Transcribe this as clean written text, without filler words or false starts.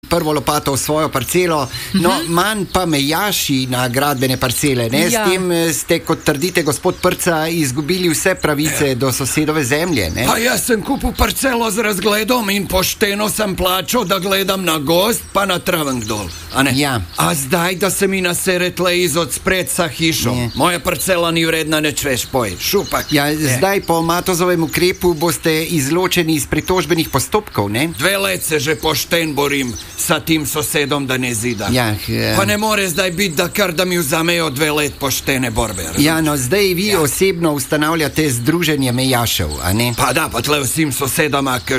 prvo lopato v svojo parcelo, no, manj pa mejaši na gradbene parcele, ne? S tem ste, kot trdite, gospod Prca, izgubili vse pravice do sosedove zemlje, ne? Pa jaz sem kupil parcelo z razgledom in pošteno sem plačal, da gledam na gozd pa na traven dol, a ne? Ja. A zdaj, da se mi nasere tle iz odspred sa hišo, moja parcela ni vredna nič več, poj, šupak. Ja, zdaj po Matozovem ukrepu boste izločeni iz pritožbenih postopkov, ne? 2 let se že pošten borim sa tim sosedom, da ne zida. Ja, Pa ne more zdaj biti, da kar da mi vzamejo 2 let poštene borbe. Ja, no, zdaj vi osebno ustanavljate združenje mejašev, a ne? Pa da, pa tle vsem sosedama,